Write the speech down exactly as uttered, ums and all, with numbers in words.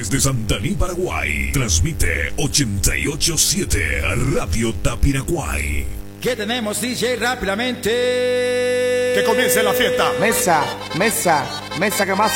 Desde Santaní, Paraguay, transmite ochenta y ocho punto siete Radio Tapiraguay. ¿Qué tenemos, D J? Rápidamente. Que comience la fiesta. Mesa, mesa, mesa que más